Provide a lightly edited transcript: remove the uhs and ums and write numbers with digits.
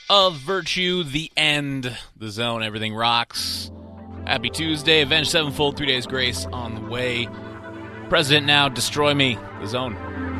of Virtue, The End, The Zone, Everything Rocks. Happy Tuesday, Avenged Sevenfold, 3 Days Grace on the way. President Now, Destroy Me, The Zone.